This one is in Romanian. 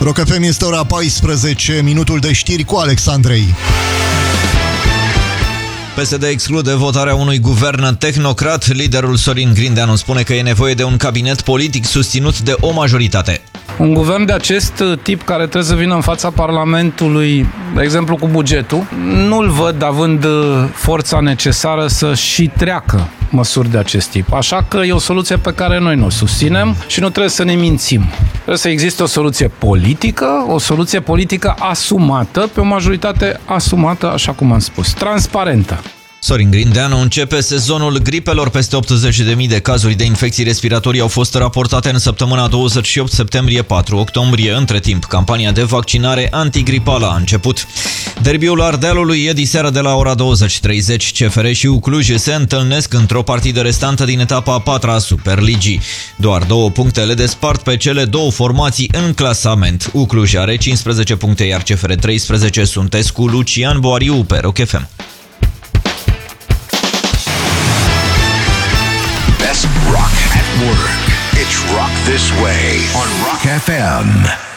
Rock FM, este ora 14, minutul de știri cu Alexandrei. PSD exclude votarea unui guvern tehnocrat. Liderul Sorin Grindeanu spune că e nevoie de un cabinet politic susținut de o majoritate. Un guvern de acest tip care trebuie să vină în fața Parlamentului, de exemplu cu bugetul, nu-l văd având forța necesară să și treacă măsuri de acest tip. Așa că e o soluție pe care noi nu o susținem și nu trebuie să ne mințim. Trebuie să existe o soluție politică asumată, pe o majoritate asumată, așa cum am spus, transparentă. Sorin Grindeanu începe sezonul gripelor. Peste 80.000 de cazuri de infecții respiratorii au fost raportate în săptămâna 28 septembrie-4 octombrie. Între timp, campania de vaccinare antigripală a început. Derbiul Ardealului e diseară de la ora 20:30. CFR și Ucluj se întâlnesc într-o partidă restantă din etapa a 4-a Superligii. Doar 2 puncte le despart pe cele două formații în clasament. Ucluj are 15 puncte, iar CFR 13. Suntescu, Lucian Boariu pe Rock FM. Best rock at work. It's Rock This Way on Rock FM.